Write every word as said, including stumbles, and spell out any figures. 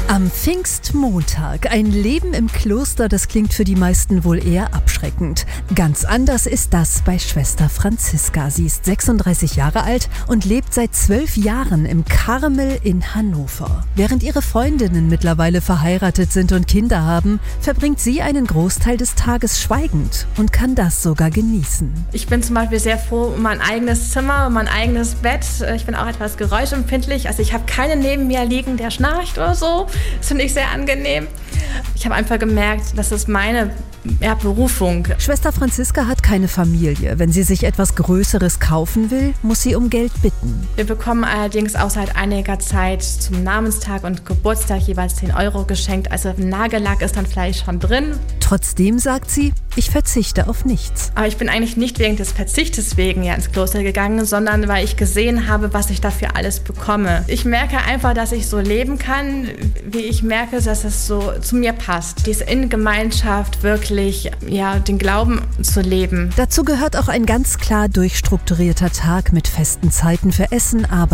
Am Pfingstmontag. Ein Leben im Kloster, das klingt für die meisten wohl eher abschreckend. Ganz anders ist das bei Schwester Franziska. Sie ist sechsunddreißig Jahre alt und lebt seit zwölf Jahren im Karmel in Hannover. Während ihre Freundinnen mittlerweile verheiratet sind und Kinder haben, verbringt sie einen Großteil des Tages schweigend und kann das sogar genießen. Ich bin zum Beispiel sehr froh um mein eigenes Zimmer, um mein eigenes Bett. Ich bin auch etwas geräuschempfindlich. Also ich habe keinen neben mir liegen, der schnarcht oder so. Das finde ich sehr angenehm. Ich habe einfach gemerkt, das ist meine ja, Berufung. Schwester Franziska hat keine Familie. Wenn sie sich etwas Größeres kaufen will, muss sie um Geld bitten. Wir bekommen allerdings auch seit einiger Zeit zum Namenstag und Geburtstag jeweils zehn Euro geschenkt. Also Nagellack ist dann vielleicht schon drin. Trotzdem sagt sie, ich verzichte auf nichts. Aber ich bin eigentlich nicht wegen des Verzichtes wegen ja ins Kloster gegangen, sondern weil ich gesehen habe, was ich dafür alles bekomme. Ich merke einfach, dass ich so leben kann, wie ich merke, dass es so zu mir passt. Diese in Gemeinschaft wirklich, ja, den Glauben zu leben. Dazu gehört auch ein ganz klar durchstrukturierter Tag mit festen Zeiten für Essen, Arbeit